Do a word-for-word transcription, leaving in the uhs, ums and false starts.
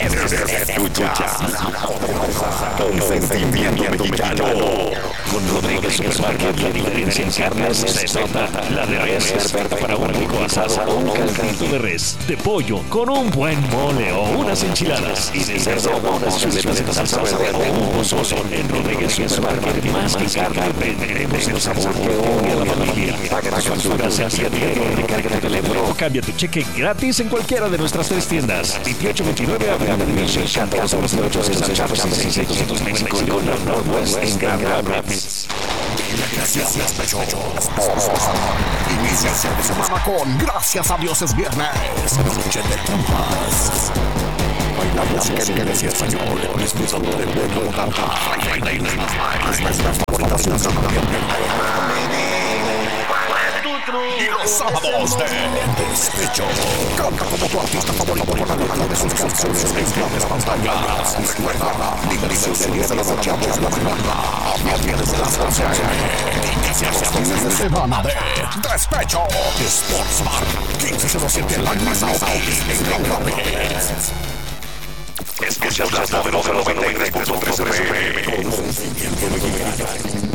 Escuchas Consentimiento Mexicano con Rodríguez Supermarket, la diferencia en carnes es total. La de res es perfecta para un rico asado o un caldito de res, de pollo, con un buen mole o unas enchiladas. Y de cerdo, unas chuletas en salsa verde o un pozole. En Rodríguez Supermarket, más que carne, tenemos el sabor que une a la familia. Paga tu factura, se hace dinero, recarga tu teléfono o cambia tu cheque gratis en cualquiera de nuestras tres tiendas. veintiocho veintinueve Avenida Division, Chantal, ochocientos sesenta y seis México y con la Northwest en Grand Rapids. Gracias, despecho. Inicia el semana con Gracias a Dios es viernes. Noche de trampas. Bailamos que decía español, disfrutando del buen lugar. Las nuestras favoritas son y los sábados de Despecho. Canta como tu artista favorito por la letra de sus canciones en grandes pantallas. Recuerda, liberación de diez de la noche a dos de la mañana. A viernes de las once a eme. Inicia los fines de semana de Despecho. Sports Bar, quince cero siete Lágrimas Autos en Grand Rapids. Escuchas las novelas de noventa y tres punto tres F M. Consentimiento Mexicano.